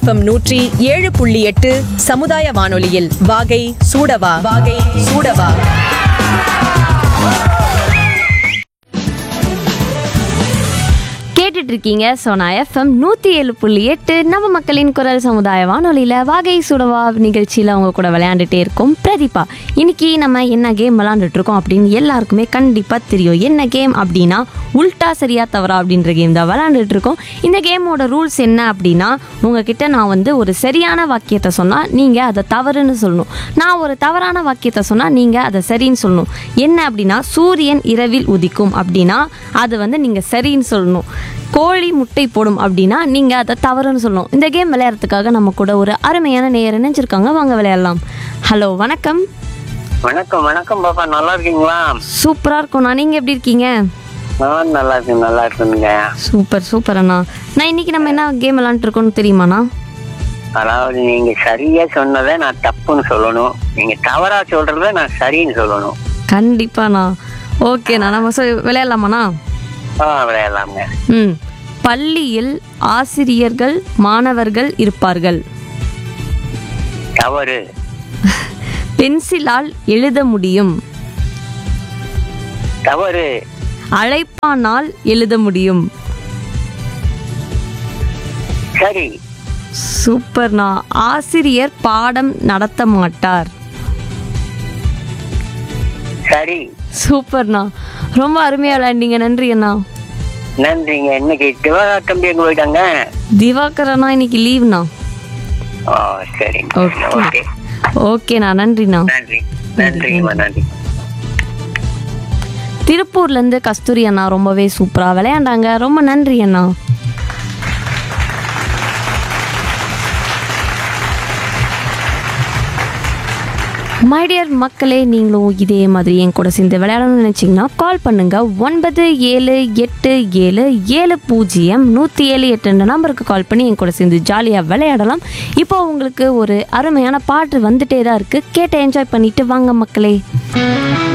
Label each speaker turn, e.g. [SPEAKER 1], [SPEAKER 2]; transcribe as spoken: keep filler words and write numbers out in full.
[SPEAKER 1] FM நூற்றி ஏழு புள்ளி எட்டு சமுதாய வானொலியில் வாகை சூடவா வாகை சூடவா.
[SPEAKER 2] கேட்டுட்டு இருக்கீங்க சோனா எஃப்எம் நூற்றி ஏழு புள்ளி எட்டு நம்ம மக்களின் குரல் சமுதாய வானொலியில் வாகை சுடவா நிகழ்ச்சியில் அவங்க கூட விளையாண்டுட்டே இருக்கோம் பிரதீபா. இன்னைக்கு நம்ம என்ன கேம் விளையாண்டுட்டு இருக்கோம் அப்படின்னு எல்லாருக்குமே கண்டிப்பாக தெரியும். என்ன கேம் அப்படின்னா உல்டா சரியா தவறா அப்படின்ற கேம் தான் விளையாண்டுட்டு இருக்கோம். இந்த கேமோட ரூல்ஸ் என்ன அப்படின்னா, உங்ககிட்ட நான் வந்து ஒரு சரியான வாக்கியத்தை சொன்னால் நீங்கள் அதை தவறுன்னு சொல்லணும். நான் ஒரு தவறான வாக்கியத்தை சொன்னால் நீங்கள் அதை சரின்னு சொல்லணும். என்ன அப்படின்னா, சூரியன் இரவில் உதிக்கும் அப்படின்னா அது வந்து நீங்கள் சரின்னு சொல்லணும். கோழி முட்டை போடும் அப்படின்னா நீங்கள் அதை தவறுன்னு சொல்லணும். இந்த கேம் விளையாடுறதுக்காக நம்ம கூட ஒரு அருமையான நேயர் நினைச்சிருக்காங்க. வாங்க விளையாடலாம். ஹலோ, வணக்கம்.
[SPEAKER 3] வணக்கம் வணக்கம் பாப்பா, நல்லா இருக்கீங்களா?
[SPEAKER 2] சூப்பராக இருக்கும்ண்ணா, நீங்கள் எப்படி இருக்கீங்க?
[SPEAKER 3] நான் நல்லா இருக்கேன், நல்லா இருக்குங்க.
[SPEAKER 2] சூப்பர் சூப்பர் அண்ணா. நான் இன்னைக்கு நம்ம என்ன கேம் விளையாண்டுட்டு இருக்கோம்னு தெரியுமாண்ணா?
[SPEAKER 3] அதாவது நீங்க சரியா சொன்னதை நான் தப்புன்னு சொல்லணும், நீங்க தவறா சொல்றத நான் சரின்னு சொல்லணும்.
[SPEAKER 2] கண்டிப்பாண்ணா. ஓகேண்ணா, நம்ம சொ- விளையாடலாமாண்ணா?
[SPEAKER 3] ஆ, விளையாடலாங்க.
[SPEAKER 2] ம். பள்ளியில் ஆசிரியர்கள் மாணவர்கள் இருப்பார்கள்.
[SPEAKER 3] தவறு.
[SPEAKER 2] பென்சிலால் எழுத முடியும்.
[SPEAKER 3] தவறு.
[SPEAKER 2] அழைப்பானால் எழுத முடியும்.
[SPEAKER 3] சரி.
[SPEAKER 2] சூப்பர்ண்ணா. ஆசிரியர் பாடம் நடத்த மாட்டார்.
[SPEAKER 3] சரி.
[SPEAKER 2] சூப்பர்ண்ணா, ரொம்ப அருமையா விளையாண்டீங்க. நன்றி அண்ணா.
[SPEAKER 3] நன்றிங்க. இன்னைக்கு திவாகா தம்பி எங்க போயிட்டாங்க?
[SPEAKER 2] திவாகர் அண்ணா இன்னைக்கு லீவ்ண்ணா.
[SPEAKER 3] ஓ, சரி.
[SPEAKER 2] ஓகே
[SPEAKER 3] ஓகே,
[SPEAKER 2] ஓகேண்ணா, நன்றிண்ணா.
[SPEAKER 3] நன்றி. நன்றிங்கம்மா, நன்றி.
[SPEAKER 2] திருப்பூர்லேருந்து கஸ்தூரி அண்ணா ரொம்பவே சூப்பராக விளையாண்டாங்க. ரொம்ப நன்றி அண்ணா. மை டியர் மக்களே, நீங்களும் இதே மாதிரி என் கூட சேர்ந்து விளையாடணும்னு நினச்சிங்கன்னா கால் பண்ணுங்கள். ஒன்பது ஏழு எட்டு ஏழு ஏழு பூஜ்ஜியம் நூற்றி ஏழு எட்டு நம்பருக்கு கால் பண்ணி என் கூட சேர்ந்து ஜாலியாக விளையாடலாம். இப்போ உங்களுக்கு ஒரு அருமையான பாட்டு வந்துட்டே தான் இருக்குது. கேட்டு என்ஜாய் பண்ணிட்டு வாங்க மக்களே.